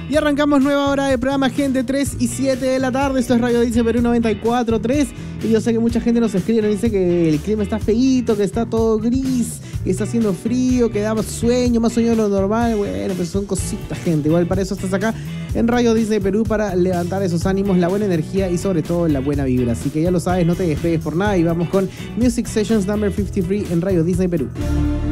Y arrancamos nueva hora de programa, gente, 3 y 7 de la tarde. Esto es Radio Disney Perú 94.3. Y yo sé que mucha gente nos escribe, nos dice que el clima está feíto, que está todo gris, que está haciendo frío, que da sueño, más sueño de lo normal. Bueno, pues son cositas, gente. Igual para eso estás acá en Radio Disney Perú, para levantar esos ánimos, la buena energía y sobre todo la buena vibra. Así que ya lo sabes, no te despegues por nada y vamos con Music Sessions number 53 en Radio Disney Perú.